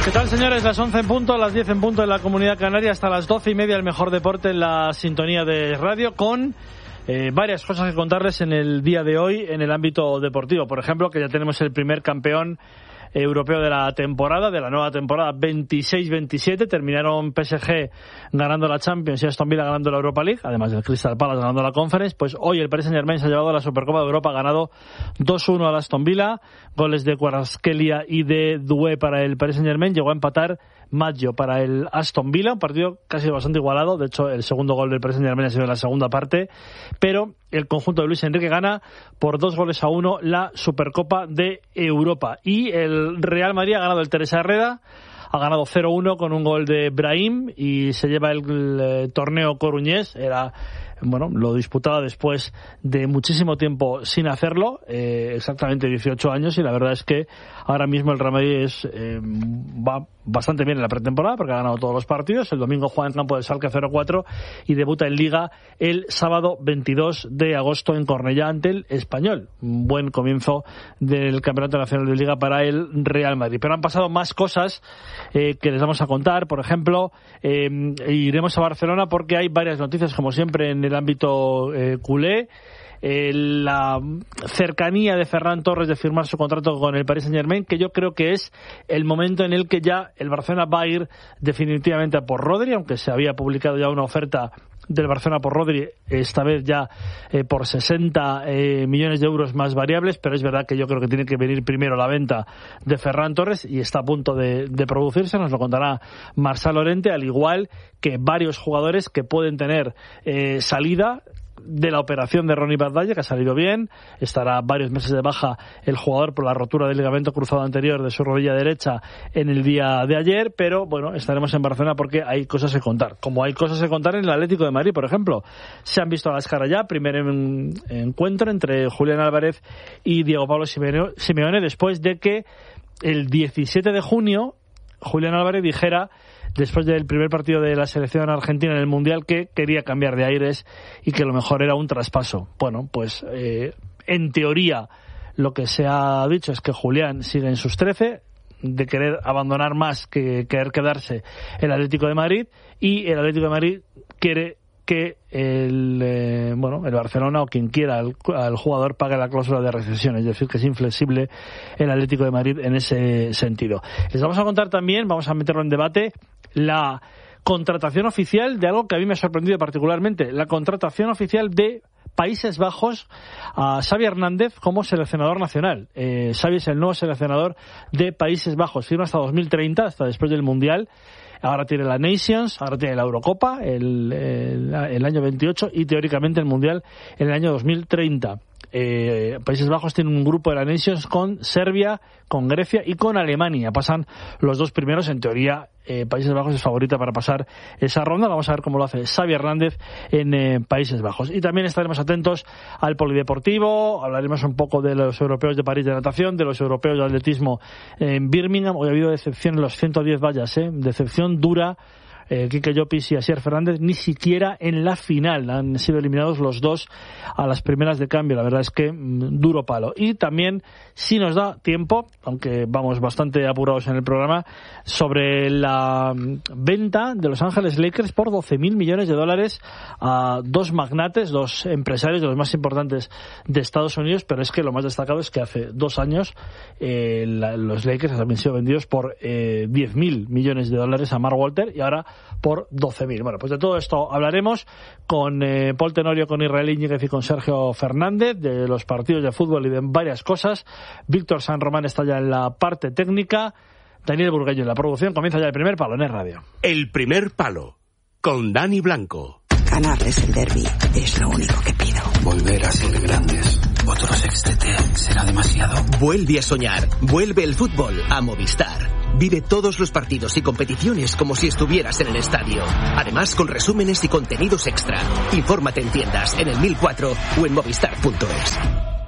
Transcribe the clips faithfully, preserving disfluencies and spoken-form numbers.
¿Qué tal, señores? Las once en punto, las diez en punto en la Comunidad Canaria, hasta las doce y media el mejor deporte en la sintonía de radio, con eh, varias cosas que contarles en el día de hoy en el ámbito deportivo. Por ejemplo, que ya tenemos el primer campeón europeo de la temporada, de la nueva temporada veintiséis veintisiete. Terminaron P S G ganando la Champions y Aston Villa ganando la Europa League, además del Crystal Palace ganando la Conference. Pues hoy el Paris Saint-Germain se ha llevado a la Supercopa de Europa, ha ganado dos uno al Aston Villa, goles de Kvaratskhelia y de Doué para el Paris Saint-Germain. Llegó a empatar Maggio para el Aston Villa, un partido casi bastante igualado. De hecho, el segundo gol del Paris Saint-Germain ha sido en la segunda parte, pero el conjunto de Luis Enrique gana por dos goles a uno la Supercopa de Europa. Y el Real Madrid ha ganado el Teresa Herrera, ha ganado cero uno con un gol de Brahim y se lleva el, el torneo coruñés. Era, bueno, lo disputaba después de muchísimo tiempo sin hacerlo, eh, exactamente dieciocho años, y la verdad es que ahora mismo el Real Madrid es, eh, va bastante bien en la pretemporada porque ha ganado todos los partidos. El domingo juega en campo del Schalke cero cuatro y debuta en Liga el sábado veintidós de agosto en Cornellá ante el Español. Un buen comienzo del Campeonato Nacional de Liga para el Real Madrid. Pero han pasado más cosas eh, que les vamos a contar. Por ejemplo, eh, iremos a Barcelona porque hay varias noticias, como siempre, en el ámbito eh, culé. Eh, la cercanía de Ferran Torres de firmar su contrato con el Paris Saint-Germain, que yo creo que es el momento en el que ya el Barcelona va a ir definitivamente a por Rodri, aunque se había publicado ya una oferta del Barcelona por Rodri, esta vez ya eh, por sesenta eh, millones de euros más variables, pero es verdad que yo creo que tiene que venir primero la venta de Ferran Torres y está a punto de, de producirse. Nos lo contará Marçal Llorente, al igual que varios jugadores que pueden tener eh, salida de la operación de Ronnie Badalla, que ha salido bien. Estará varios meses de baja el jugador por la rotura del ligamento cruzado anterior de su rodilla derecha en el día de ayer, pero bueno, estaremos en Barcelona porque hay cosas que contar, como hay cosas que contar en el Atlético de Madrid, por ejemplo. Se han visto a las caras ya, primer en, encuentro entre Julián Álvarez y Diego Pablo Simeone, después de que el diecisiete de junio Julián Álvarez dijera, después del primer partido de la selección argentina en el Mundial, que quería cambiar de aires y que lo mejor era un traspaso. Bueno, pues eh, en teoría lo que se ha dicho es que Julián sigue en sus trece, de querer abandonar más que querer quedarse el Atlético de Madrid, y el Atlético de Madrid quiere que el eh, bueno el Barcelona o quien quiera al, al jugador pague la cláusula de rescisión, es decir, que es inflexible el Atlético de Madrid en ese sentido. Les vamos a contar también, vamos a meterlo en debate, la contratación oficial de algo que a mí me ha sorprendido particularmente, la contratación oficial de Países Bajos a Xavi Hernández como seleccionador nacional. Eh, Xavi es el nuevo seleccionador de Países Bajos, firma hasta dos mil treinta, hasta después del Mundial. Ahora tiene la Nations, ahora tiene la Eurocopa el, el, el año veintiocho y teóricamente el Mundial en el año dos mil treinta. Eh, Países Bajos tiene un grupo de la Nations con Serbia, con Grecia y con Alemania. Pasan los dos primeros. En teoría, eh, Países Bajos es favorita para pasar esa ronda. Vamos a ver cómo lo hace Xavi Hernández en eh, Países Bajos. Y también estaremos atentos al polideportivo. Hablaremos un poco de los europeos de París de natación, de los europeos de atletismo en Birmingham. Hoy ha habido decepción en los ciento diez vallas, ¿eh? Decepción dura. Eh, Quique Llopis y Asier Fernández ni siquiera en la final han sido eliminados los dos a las primeras de cambio. La verdad es que mmm, duro palo. Y también, si nos da tiempo, aunque vamos bastante apurados en el programa, sobre la venta de Los Ángeles Lakers por doce mil millones de dólares a dos magnates, dos empresarios de los más importantes de Estados Unidos. Pero es que lo más destacado es que hace dos años eh, la, los Lakers habían sido vendidos por eh, diez mil millones de dólares a Mark Walter y ahora por doce mil. Bueno, pues de todo esto hablaremos con eh, Paul Tenorio, con Israel Íñiguez y con Sergio Fernández, de los partidos de fútbol y de varias cosas. Víctor San Román está ya en la parte técnica, Daniel Burgueño en la producción. Comienza ya el primer palo en el radio. El primer palo, con Dani Blanco. Ganarles el derbi es lo único que pido. Volver a ser grandes. Otro sextete será demasiado. Vuelve a soñar. Vuelve el fútbol a Movistar. Vive todos los partidos y competiciones como si estuvieras en el estadio. Además, con resúmenes y contenidos extra. Infórmate en tiendas, en el mil cuatro o en movistar punto es.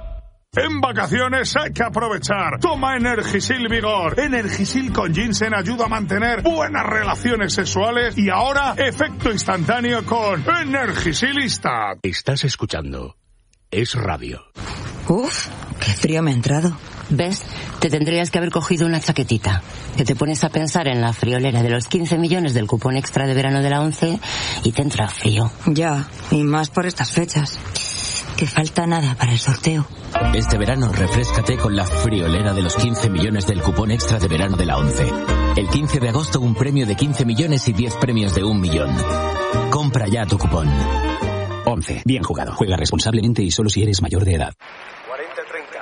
En vacaciones hay que aprovechar. Toma Energisil Vigor. Energisil con ginseng ayuda a mantener buenas relaciones sexuales y ahora efecto instantáneo con Energisilista. Estás escuchando Es Radio. Uf, qué frío me ha entrado. ¿Ves? Te tendrías que haber cogido una chaquetita, que te pones a pensar en la friolera de los quince millones del cupón extra de verano de la ONCE y te entra frío. Ya, y más por estas fechas. Que falta nada para el sorteo. Este verano refréscate con la friolera de los quince millones del cupón extra de verano de la ONCE. El quince de agosto un premio de quince millones y diez premios de un millón. Compra ya tu cupón. ONCE. Bien jugado. Juega responsablemente y solo si eres mayor de edad. cuarenta treinta.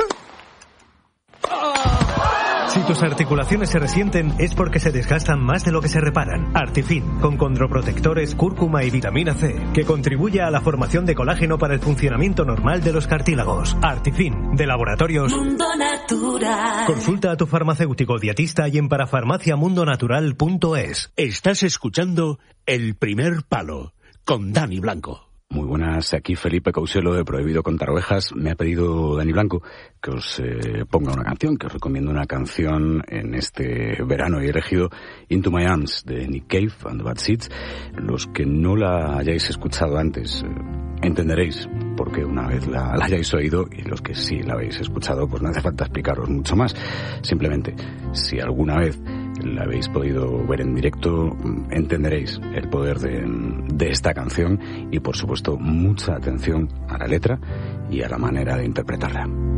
Si tus articulaciones se resienten es porque se desgastan más de lo que se reparan. Artifin, con condroprotectores, cúrcuma y vitamina C, que contribuye a la formación de colágeno para el funcionamiento normal de los cartílagos. Artifin, de Laboratorios Mundo Natural. Consulta a tu farmacéutico dietista y en parafarmaciamundonatural punto es. Estás escuchando El Primer Palo, con Dani Blanco. Muy buenas, aquí Felipe Couselo de Prohibido Contar Ovejas. Me ha pedido Dani Blanco que os eh, ponga una canción, que os recomiendo una canción en este verano y he elegido Into My Arms de Nick Cave and the Bad Seeds. Los que no la hayáis escuchado antes eh, entenderéis porque una vez la, la hayáis oído, y los que sí la habéis escuchado pues no hace falta explicaros mucho más. Simplemente, si alguna vez la habéis podido ver en directo, entenderéis el poder de, de esta canción y por supuesto mucha atención a la letra y a la manera de interpretarla.